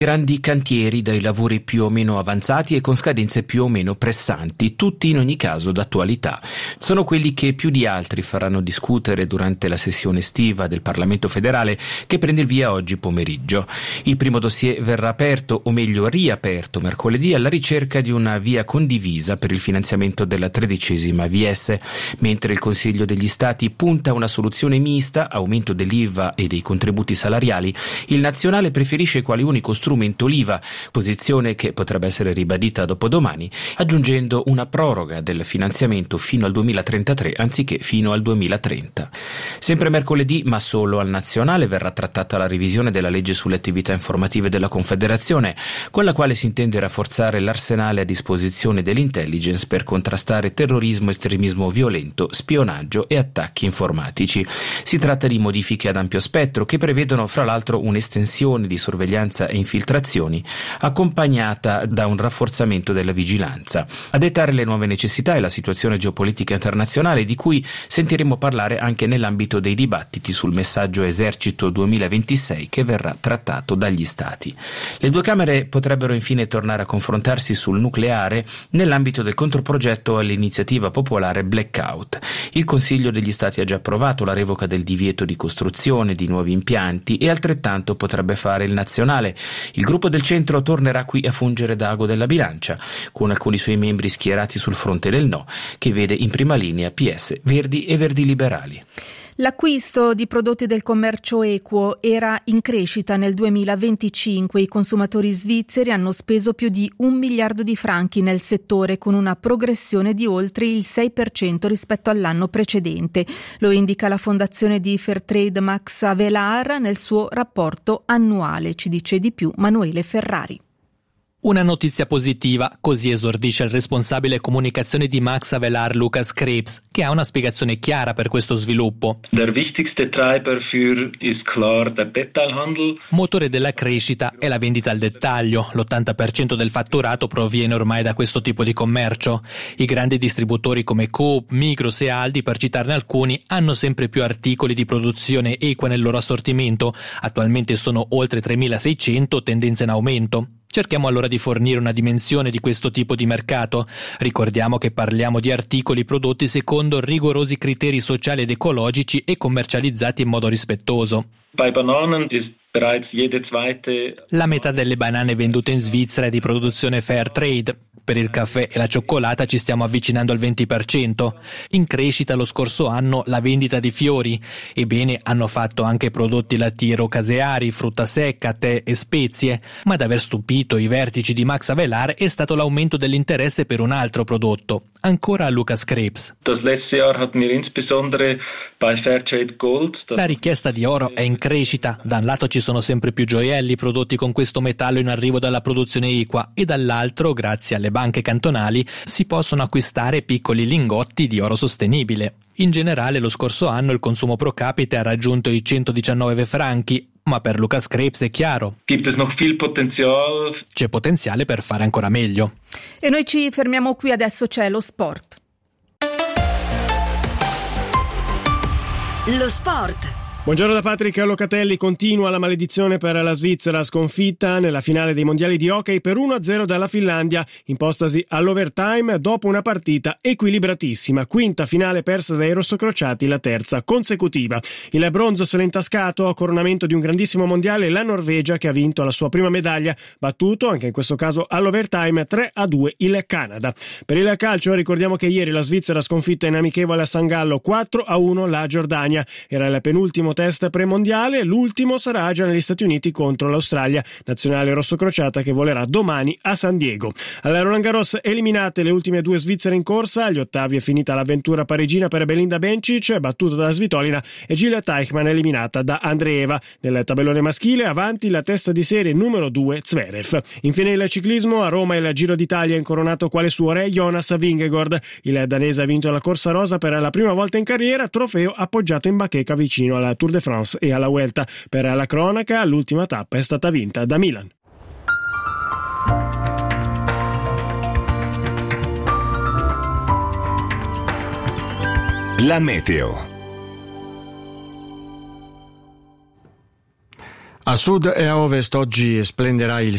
Grandi cantieri dai lavori più o meno avanzati e con scadenze più o meno pressanti, tutti in ogni caso d'attualità. Sono quelli che più di altri faranno discutere durante la sessione estiva del Parlamento federale che prende il via oggi pomeriggio. Il primo dossier verrà aperto, o meglio riaperto, mercoledì alla ricerca di una via condivisa per il finanziamento della 13ª VS, mentre il Consiglio degli Stati punta a una soluzione mista, aumento dell'IVA e dei contributi salariali. Il nazionale preferisce quale unico strumento l'IVA, posizione che potrebbe essere ribadita dopodomani, aggiungendo una proroga del finanziamento fino al 2033 anziché fino al 2030. Sempre mercoledì, ma solo al nazionale, verrà trattata la revisione della legge sulle attività informative della Confederazione, con la quale si intende rafforzare l'arsenale a disposizione dell'intelligence per contrastare terrorismo, estremismo violento, spionaggio e attacchi informatici. Si tratta di modifiche ad ampio spettro che prevedono fra l'altro un'estensione di sorveglianza e infiltrazioni accompagnata da un rafforzamento della vigilanza. A dettare le nuove necessità è la situazione geopolitica internazionale, di cui sentiremo parlare anche nell'ambito dei dibattiti sul messaggio Esercito 2026 che verrà trattato dagli Stati. Le due Camere potrebbero infine tornare a confrontarsi sul nucleare nell'ambito del controprogetto all'iniziativa popolare Blackout. Il Consiglio degli Stati ha già approvato la revoca del divieto di costruzione di nuovi impianti e altrettanto potrebbe fare il nazionale. Il gruppo del centro tornerà qui a fungere da ago della bilancia, con alcuni suoi membri schierati sul fronte del no, che vede in prima linea PS, Verdi e Verdi Liberali. L'acquisto di prodotti del commercio equo era in crescita nel 2025. I consumatori svizzeri hanno speso più di 1 miliardo di franchi nel settore, con una progressione di oltre il 6% rispetto all'anno precedente. Lo indica la fondazione di Fairtrade Max Avelar nel suo rapporto annuale. Ci dice di più Manuele Ferrari. Una notizia positiva, così esordisce il responsabile comunicazione di Max Avelar Lucas Krebs, che ha una spiegazione chiara per questo sviluppo. Der wichtigste Treiber ist klar der Detailhandel. Motore della crescita è la vendita al dettaglio. L'80% del fatturato proviene ormai da questo tipo di commercio. I grandi distributori come Coop, Migros e Aldi, per citarne alcuni, hanno sempre più articoli di produzione equa nel loro assortimento. Attualmente sono oltre 3.600, tendenza in aumento. Cerchiamo allora di fornire una dimensione di questo tipo di mercato. Ricordiamo che parliamo di articoli prodotti secondo rigorosi criteri sociali ed ecologici e commercializzati in modo rispettoso. Bei Bananen ist bereits jede zweite. La metà delle banane vendute in Svizzera è di produzione fair trade. Per il caffè e la cioccolata ci stiamo avvicinando al 20%. In crescita lo scorso anno la vendita di fiori. Ebbene, hanno fatto anche prodotti lattiero-caseari, frutta secca, tè e spezie. Ma ad aver stupito i vertici di Max Avelar è stato l'aumento dell'interesse per un altro prodotto. Ancora a Lucas Krebs. Das letzte Jahr hatten wir insbesondere bei Fairtrade Gold. La richiesta di oro è in crescita. Da un lato ci sono sempre più gioielli prodotti con questo metallo in arrivo dalla produzione equa e dall'altro, grazie alle banche cantonali, si possono acquistare piccoli lingotti di oro sostenibile. In generale lo scorso anno il consumo pro capite ha raggiunto i 119 franchi, ma per Lucas Krebs è chiaro. Gibt es noch viel Potenzial? C'è potenziale per fare ancora meglio. E noi ci fermiamo qui, adesso c'è lo sport. Lo sport. Buongiorno da Patrick Locatelli. Continua la maledizione per la Svizzera, sconfitta nella finale dei mondiali di hockey per 1-0 dalla Finlandia, impostasi all'overtime dopo una partita equilibratissima. Quinta finale persa dai rossocrociati, la terza consecutiva. Il bronzo se l'è intascato a coronamento di un grandissimo mondiale la Norvegia, che ha vinto la sua prima medaglia, battuto anche in questo caso all'overtime 3-2 il Canada. Per il calcio ricordiamo che ieri la Svizzera sconfitta in amichevole a San Gallo 4-1 la Giordania. Era il penultimo test premondiale, l'ultimo sarà già negli Stati Uniti contro l'Australia, nazionale rossocrociata che volerà domani a San Diego. Alla Roland Garros eliminate le ultime due svizzere in corsa, agli ottavi è finita l'avventura parigina per Belinda Bencic, battuta da Svitolina, e Jill Teichmann eliminata da Andreeva. Nel tabellone maschile avanti la testa di serie numero 2 Zverev. Infine il ciclismo, a Roma il Giro d'Italia incoronato quale suo re Jonas Vingegaard. Il danese ha vinto la corsa rosa per la prima volta in carriera, trofeo appoggiato in bacheca vicino alla Tour de France e alla Vuelta. Per la cronaca, l'ultima tappa è stata vinta da Milan. La meteo. A sud e a ovest oggi splenderà il